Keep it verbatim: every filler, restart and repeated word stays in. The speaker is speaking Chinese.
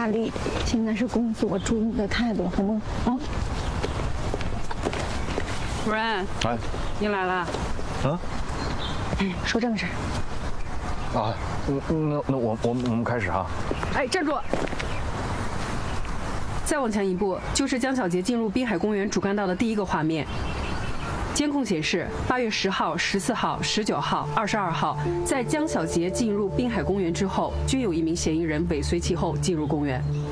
大力，现在是工作，注意你的态度，好吗？啊。 主任， 哎， 您来了。 啊？ 嗯，说正事。 啊，那那我我我们开始哈。 哎，站住！再往前一步，就是江小杰进入滨海公园主干道的第一个画面。监控显示，八月十号、十四号、十九号、二十二号，在江小杰进入滨海公园之后，均有一名嫌疑人尾随其后进入公园。